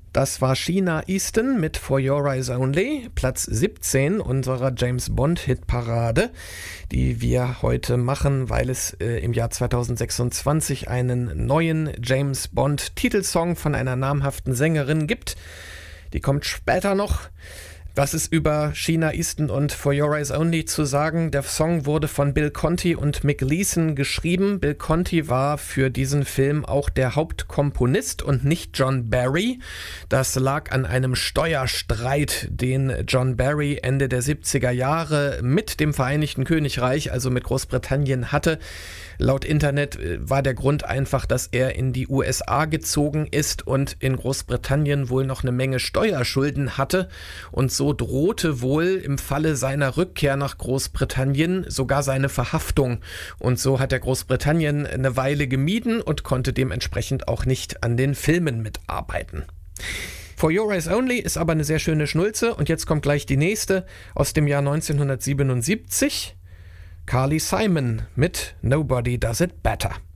Das war Sheena Easton mit For Your Eyes Only, Platz 17 unserer James-Bond-Hitparade, die wir heute machen, weil es im Jahr 2026 einen neuen James-Bond-Titelsong von einer namhaften Sängerin gibt. Die kommt später noch. Was ist über Sheena Easton und For Your Eyes Only zu sagen? Der Song wurde von Bill Conti und Mick Leeson geschrieben. Bill Conti war für diesen Film auch der Hauptkomponist und nicht John Barry. Das lag an einem Steuerstreit, den John Barry Ende der 70er Jahre mit dem Vereinigten Königreich, also mit Großbritannien, hatte. Laut Internet war der Grund einfach, dass er in die USA gezogen ist und in Großbritannien wohl noch eine Menge Steuerschulden hatte und so drohte wohl im Falle seiner Rückkehr nach Großbritannien sogar seine Verhaftung. Und so hat er Großbritannien eine Weile gemieden und konnte dementsprechend auch nicht an den Filmen mitarbeiten. For Your Eyes Only ist aber eine sehr schöne Schnulze und jetzt kommt gleich die nächste aus dem Jahr 1977. Carly Simon mit Nobody Does It Better.